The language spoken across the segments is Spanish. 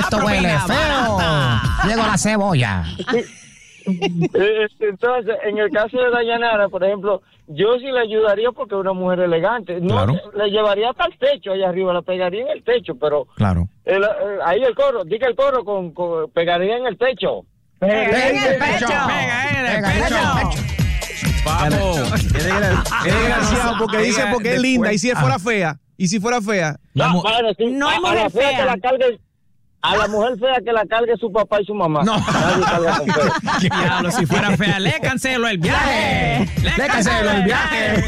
Esto huele feo. Llegó la cebolla. Entonces, en el caso de Dayanara, por ejemplo, yo sí le ayudaría porque es una mujer elegante. No, claro. Le llevaría hasta el techo allá arriba, la pegaría en el techo, pero claro. Ahí el coro, diga el coro con pegaría en el techo. Pega en el pecho. Pega en el pecho. Vamos. Es desgraciado porque dice porque es linda. ¿Y si fuera fea? ¿Y si fuera fea? No hay mujer fea. Que la cargue, a la mujer fea que la cargue su papá y su mamá. No. Nadie carga con fea. Diablo, si fuera fea, le cancelo el viaje. Le cancelo el viaje.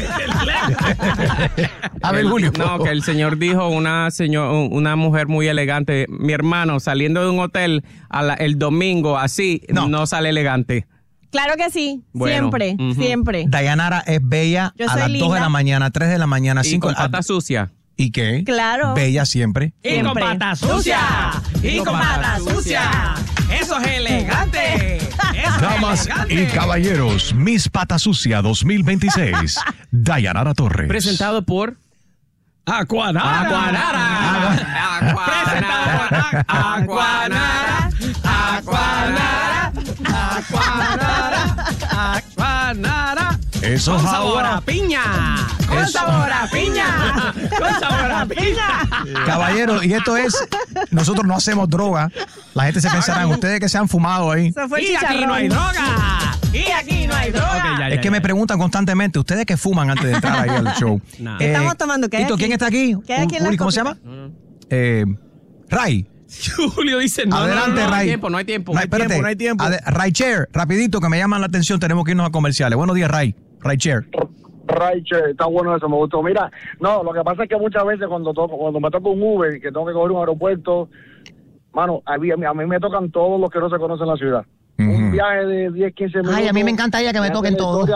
A ver, Julio. No, que el señor dijo una mujer muy elegante. Mi hermano saliendo de un hotel el domingo así no sale elegante. Claro que sí, Bueno, siempre. Dayanara es bella Yo a soy las linda. 2 de la mañana, 3 de la mañana, Y 5 con pata sucia. ¿Y qué? Claro. Bella siempre. Y con pata sucia. Y con pata sucia. Eso es elegante. Damas y caballeros, Miss Pata Sucia 2026. Dayanara Torres. Presentado por Aquanara. Aquanara. Eso Con es sabor ahora. a piña. Con sabor a piña. Con sabor a piña. Caballero, y esto es, nosotros no hacemos droga. La gente se pensará en ustedes que se han fumado ahí. Se fue el Y aquí chicharrón. no hay droga. Y aquí no hay droga. Es que me preguntan constantemente, ¿ustedes que fuman antes de entrar ahí al show? No. ¿Qué estamos tomando? ¿Qué hay Tito, aquí? ¿quién está aquí? ¿Qué hay aquí en la Uli, ¿cómo se copita? llama? Ray. Julio dice no. Adelante, no, Ray. No hay tiempo. Espérate. no hay tiempo. Ray Chair, rapidito, que me llaman la atención, tenemos que irnos a comerciales. Buenos días, Ray. Ray Chair. Raiche, está bueno eso, me gustó. Mira, no, lo que pasa es que muchas veces cuando me toca un Uber, que tengo que coger un aeropuerto, mano, a mí me tocan todos los que no se conocen en la ciudad. Un viaje de 10, 15 minutos. Ay, a mí me encantaría que me toquen todos.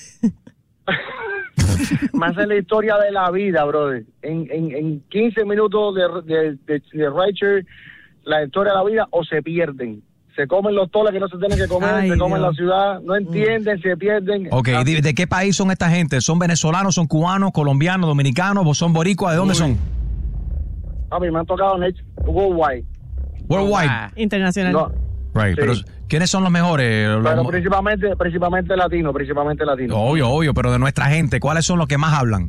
Me hace la historia de la vida, brother. En 15 minutos de Raiche, la historia de la vida, o se pierden. Se comen los toles que no se tienen que comer, Ay, se comen Dios. la ciudad, no entienden, se pierden. Ok, ¿de qué país son esta gente? ¿Son venezolanos, son cubanos, colombianos, dominicanos, o son boricuas? ¿De dónde son? A mí me han tocado worldwide. Worldwide. Internacional. No, Right, sí. pero ¿quiénes son los mejores? pero principalmente latinos. Obvio, pero de nuestra gente, ¿cuáles son los que más hablan?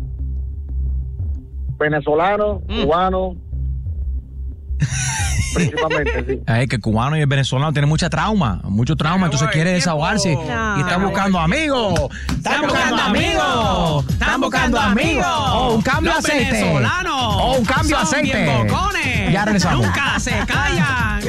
Venezolanos, cubanos, principalmente, sí. Es que el cubano y el venezolano tienen mucho trauma, entonces quiere desahogarse No. y está buscando amigos. Están buscando amigos. Están buscando amigos. Oh, un cambio de Los aceite. venezolanos. Oh, un cambio de son aceite. bien bocones. Ya regresamos. Nunca se callan.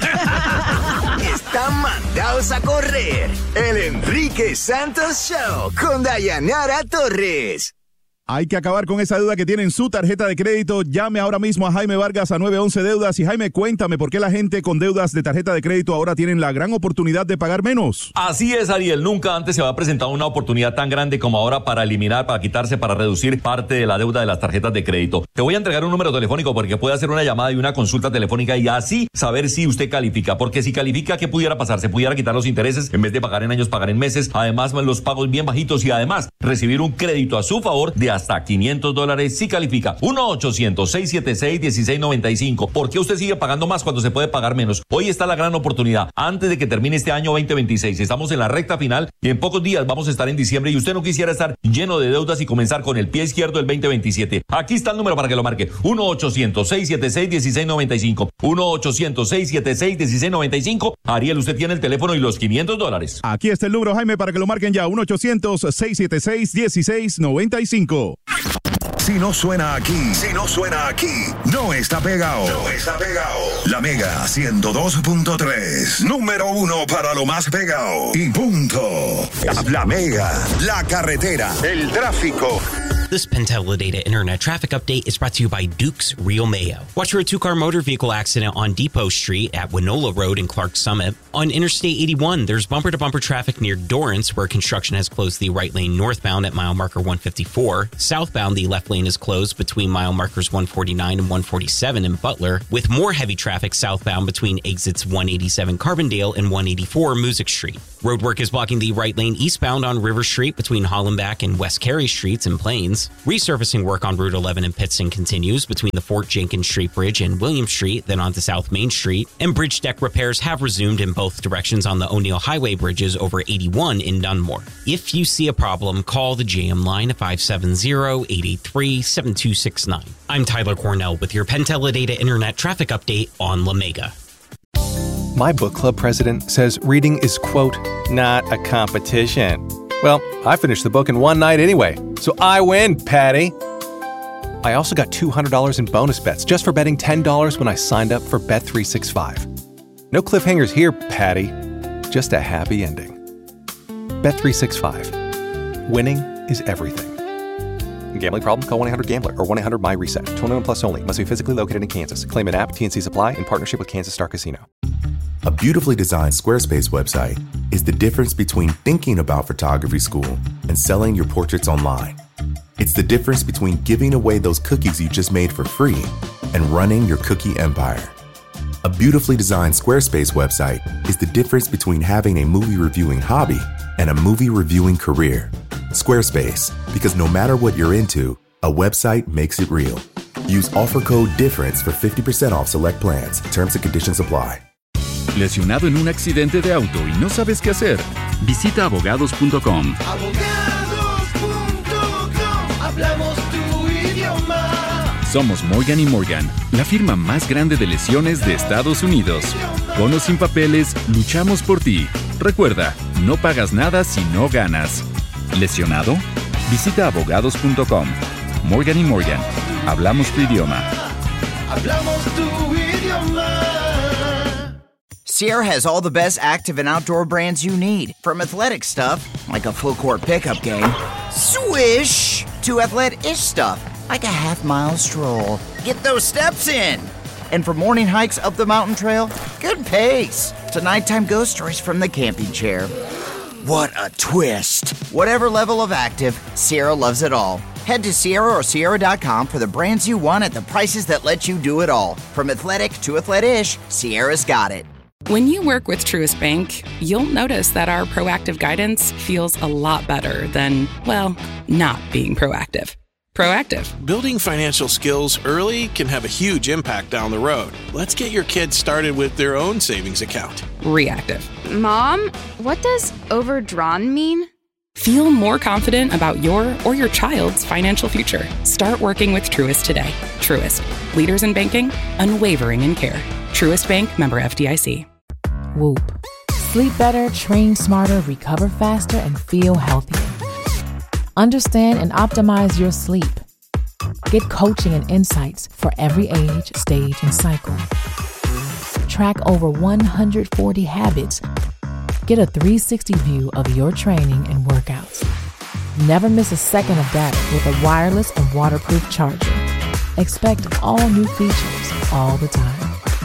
Están mandados a correr. El Enrique Santos Show con Dayanara Torres. Hay que acabar con esa deuda que tiene en su tarjeta de crédito. Llame ahora mismo a Jaime Vargas a 911 Deudas. Y Jaime, cuéntame por qué la gente con deudas de tarjeta de crédito ahora tienen la gran oportunidad de pagar menos. Así es, Ariel. Nunca antes se había presentado una oportunidad tan grande como ahora para eliminar, para quitarse, para reducir parte de la deuda de las tarjetas de crédito. Te voy a entregar un número telefónico porque puede hacer una llamada y una consulta telefónica y así saber si usted califica. Porque si califica, ¿qué pudiera pasar? Se pudiera quitar los intereses en vez de pagar en años, pagar en meses. Además, los pagos bien bajitos y además recibir un crédito a su favor de hasta $500 si califica. 1-800-676-1695. ¿Por qué usted sigue pagando más cuando se puede pagar menos? Hoy está la gran oportunidad. Antes de que termine este año 2026, estamos en la recta final y en pocos días vamos a estar en diciembre y usted no quisiera estar lleno de deudas y comenzar con el pie izquierdo el 2027. Aquí está el número para que lo marque. 1-800-676-1695. 1-800-676-1695. Ariel, usted tiene el teléfono y los $500. Aquí está el número, Jaime, para que lo marquen ya. 1-800-676-1695. Si no suena aquí, no está pegado. La Mega 102.3, número 1 para lo más pegado. Y punto. La Mega, la carretera, el tráfico. This Pentel Internet traffic update is brought to you by Duke's Real Mayo. Watch for a two-car motor vehicle accident on Depot Street at Winola Road in Clark Summit. On Interstate 81, there's bumper-to-bumper traffic near Dorrance, where construction has closed the right lane northbound at mile marker 154. Southbound, the left lane is closed between mile markers 149 and 147 in Butler, with more heavy traffic southbound between exits 187 Carbondale and 184 Music Street. Roadwork is blocking the right lane eastbound on River Street between Hollenbach and West Carey Streets in Plains. Resurfacing work on Route 11 in Pittston continues between the Fort Jenkins Street Bridge and William Street, then onto South Main Street. And bridge deck repairs have resumed in both directions on the O'Neill Highway bridges over 81 in Dunmore. If you see a problem, call the JM line at 570-883-7269. I'm Tyler Cornell with your Penn Teledata Internet traffic update on La Mega. My book club president says reading is, quote, not a competition. Well, I finished the book in one night anyway, so I win, Patty. I also got $200 in bonus bets just for betting $10 when I signed up for Bet365. No cliffhangers here, Patty. Just a happy ending. Bet365. Winning is everything. Gambling problem? Call 1-800-GAMBLER or 1-800-MY-RESET. 21 plus only. Must be physically located in Kansas. Claim an app. TNC Supply in partnership with Kansas Star Casino. A beautifully designed Squarespace website is the difference between thinking about photography school and selling your portraits online. It's the difference between giving away those cookies you just made for free and running your cookie empire. A beautifully designed Squarespace website is the difference between having a movie reviewing hobby and a movie reviewing career. Squarespace, because no matter what you're into, a website makes it real. Use offer code DIFFERENCE for 50% off select plans. Terms and conditions apply. ¿Lesionado en un accidente de auto y no sabes qué hacer? Visita abogados.com. Hablamos tu idioma. Somos Morgan & Morgan, la firma más grande de lesiones de Estados Unidos. Con o sin papeles, luchamos por ti. Recuerda, no pagas nada si no ganas. ¿Lesionado? Visita abogados.com. Morgan & Morgan. Hablamos tu idioma. Hablamos tu idioma. Sierra has all the best active and outdoor brands you need. From athletic stuff, like a full-court pickup game, swish, to athletic-ish stuff, like a half-mile stroll. Get those steps in. And for morning hikes up the mountain trail, good pace. To nighttime ghost stories from the camping chair. What a twist. Whatever level of active, Sierra loves it all. Head to Sierra or Sierra.com for the brands you want at the prices that let you do it all. From athletic to athletic-ish, Sierra's got it. When you work with Truist Bank, you'll notice that our proactive guidance feels a lot better than, well, not being proactive. Proactive. Building financial skills early can have a huge impact down the road. Let's get your kids started with their own savings account. Reactive. Mom, what does overdrawn mean? Feel more confident about your or your child's financial future. Start working with Truist today. Truist. Leaders in banking, unwavering in care. Truist Bank, member FDIC. Whoop. Sleep better, train smarter, recover faster, and feel healthier. Understand and optimize your sleep. Get coaching and insights for every age, stage, and cycle. Track over 140 habits. Get a 360 view of your training and workouts. Never miss a second of data with a wireless and waterproof charger. Expect all new features all the time.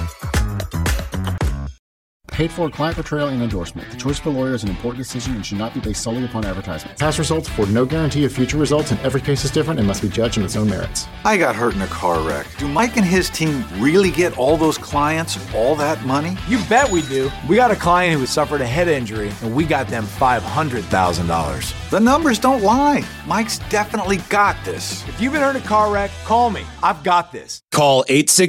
Paid for client portrayal and endorsement. The choice of a lawyer is an important decision and should not be based solely upon advertisement. Past results afford no guarantee of future results, and every case is different and must be judged on its own merits. I got hurt in a car wreck. Do Mike and his team really get all those clients all that money? You bet we do. We got a client who suffered a head injury, and we got them $500,000. The numbers don't lie. Mike's definitely got this. If you've been hurt in a car wreck, call me. I've got this. Call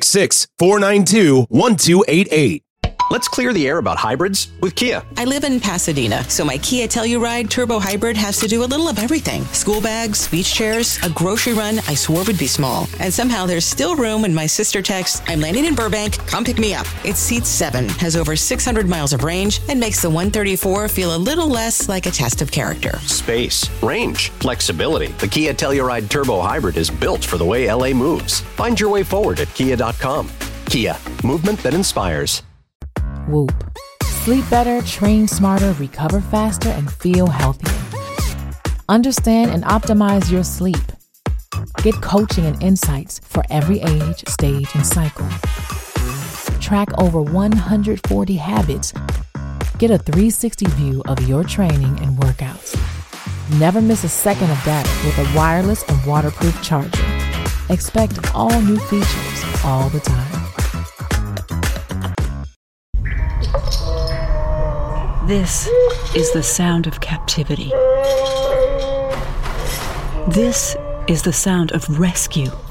866-492-1288. Let's clear the air about hybrids with Kia. I live in Pasadena, so my Kia Telluride Turbo Hybrid has to do a little of everything. School bags, beach chairs, a grocery run I swore would be small. And somehow there's still room when my sister texts, I'm landing in Burbank, come pick me up. It seats 7, has over 600 miles of range, and makes the 134 feel a little less like a test of character. Space, range, flexibility. The Kia Telluride Turbo Hybrid is built for the way LA moves. Find your way forward at Kia.com. Kia, movement that inspires. Whoop. Sleep better, train smarter, recover faster, and feel healthier. Understand and optimize your sleep. Get coaching and insights for every age, stage, and cycle. Track over 140 habits. Get a 360 view of your training and workouts. Never miss a second of data with a wireless and waterproof charger. Expect all new features all the time. This is the sound of captivity. This is the sound of rescue.